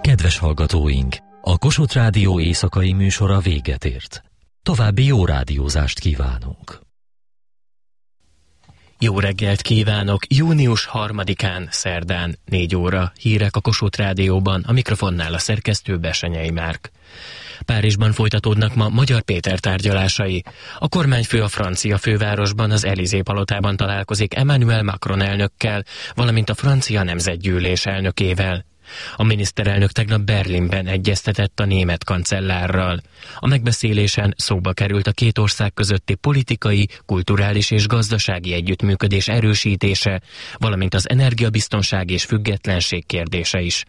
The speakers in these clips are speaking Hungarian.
Kedves hallgatóink! A Kossuth Rádió éjszakai műsora véget ért. További jó rádiózást kívánunk! Jó reggelt kívánok! Június 3-án, szerdán, 4 óra, hírek a Kossuth Rádióban, a mikrofonnál a szerkesztő Bessenyei Márk. Párizsban folytatódnak ma Magyar Péter tárgyalásai. A kormányfő a francia fővárosban, az Élysée-palotában találkozik Emmanuel Macron elnökkel, valamint a francia nemzetgyűlés elnökével. A miniszterelnök tegnap Berlinben egyeztetett a német kancellárral. A megbeszélésen szóba került a két ország közötti politikai, kulturális és gazdasági együttműködés erősítése, valamint az energiabiztonság és függetlenség kérdése is.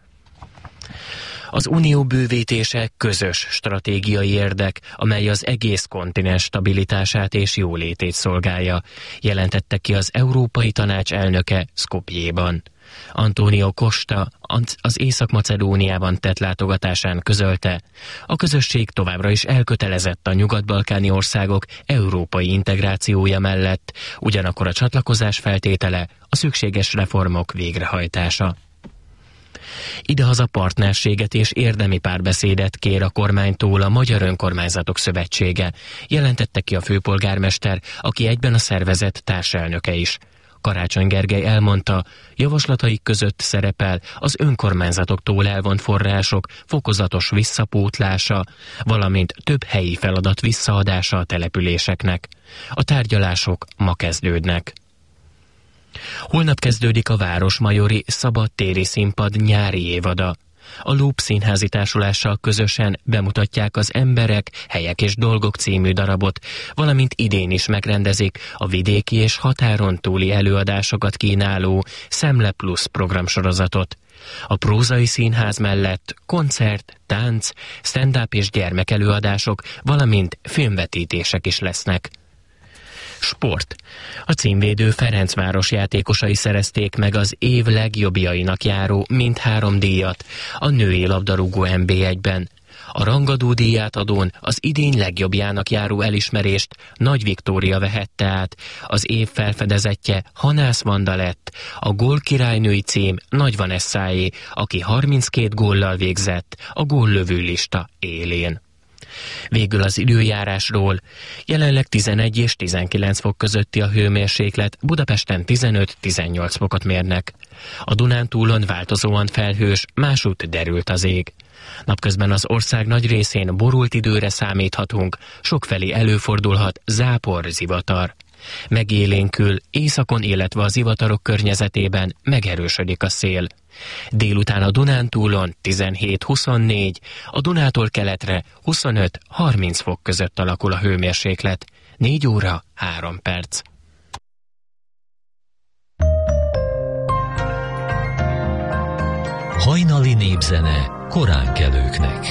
Az unió bővítése közös stratégiai érdek, amely az egész kontinens stabilitását és jólétét szolgálja, jelentette ki az Európai Tanács elnöke Skopjéban. Antonio Costa az Észak-Macedóniában tett látogatásán közölte, a közösség továbbra is elkötelezett a nyugat-balkáni országok európai integrációja mellett, ugyanakkor a csatlakozás feltétele a szükséges reformok végrehajtása. Idehaza partnerséget és érdemi párbeszédet kér a kormánytól a Magyar Önkormányzatok Szövetsége, jelentette ki a főpolgármester, aki egyben a szervezet társelnöke is. Karácsony Gergely elmondta, javaslataik között szerepel az önkormányzatoktól elvont források fokozatos visszapótlása, valamint több helyi feladat visszaadása a településeknek. A tárgyalások ma kezdődnek. Holnap kezdődik a Városmajori Szabadtéri Színpad nyári évada. A Loop Színházi Társulással közösen bemutatják az Emberek, helyek és dolgok című darabot, valamint idén is megrendezik a vidéki és határon túli előadásokat kínáló Szemle Plus programsorozatot. A prózai színház mellett koncert, tánc, stand-up és gyermekelőadások, valamint filmvetítések is lesznek. Sport. A címvédő Ferencváros játékosai szerezték meg az év legjobbjainak járó mindhárom díjat a női labdarúgó NB1-ben. A rangadó díjátadón az idény legjobbjának járó elismerést Nagy Viktória vehette át, az év felfedezetje Hanász Vanda lett, a gólkirálynői cím Nagy Vanessáé, aki 32 góllal végzett a góllövő lista élén. Végül az időjárásról. Jelenleg 11 és 19 fok közötti a hőmérséklet, Budapesten 15-18 fokot mérnek. A Dunántúlon változóan felhős, másút derült az ég. Napközben az ország nagy részén borult időre számíthatunk, sokfelé előfordulhat zápor, zivatar. Megélénkül, északon, illetve a zivatarok környezetében megerősödik a szél. Délután a Dunántúlon 17-24, a Dunától keletre 25-30 fok között alakul a hőmérséklet. 4 óra 3 perc. Hajnali népzene koránkelőknek.